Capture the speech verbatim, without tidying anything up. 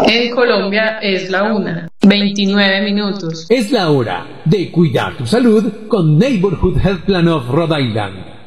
En Colombia es la una, veintinueve minutos. Es la hora de cuidar tu salud con Neighborhood Health Plan of Rhode Island.